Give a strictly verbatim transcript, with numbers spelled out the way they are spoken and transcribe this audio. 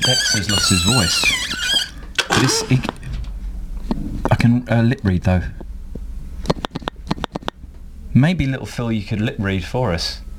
Dexter's lost his voice. This, he, I can uh, lip read though. Maybe little Phil, you could lip read for us.